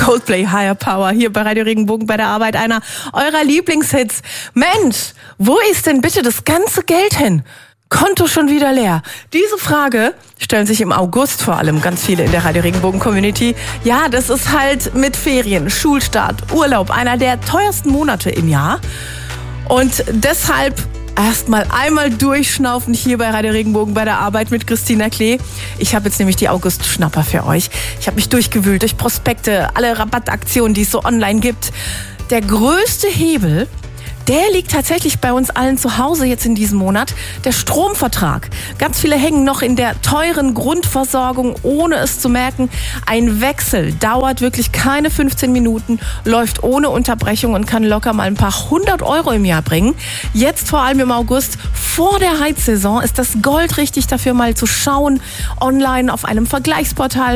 Coldplay Higher Power hier bei Radio Regenbogen bei der Arbeit, einer eurer Lieblingshits. Mensch, wo ist denn bitte das ganze Geld hin? Konto schon wieder leer? Diese Frage stellen sich im August vor allem ganz viele in der Radio Regenbogen Community. Ja, das ist halt mit Ferien, Schulstart, Urlaub einer der teuersten Monate im Jahr. Und deshalb einmal durchschnaufen hier bei Radio Regenbogen bei der Arbeit mit Christina Klee. Ich habe jetzt nämlich die August-Schnapper für euch. Ich habe mich durchgewühlt durch Prospekte, alle Rabattaktionen, die es so online gibt. Der größte Hebel, der liegt tatsächlich bei uns allen zu Hause jetzt in diesem Monat. Der Stromvertrag. Ganz viele hängen noch in der teuren Grundversorgung, ohne es zu merken. Ein Wechsel dauert wirklich keine 15 Minuten, läuft ohne Unterbrechung und kann locker mal ein paar 100 Euro im Jahr bringen. Jetzt vor allem im August, vor der Heizsaison, ist das Gold richtig dafür mal zu schauen. Online auf einem Vergleichsportal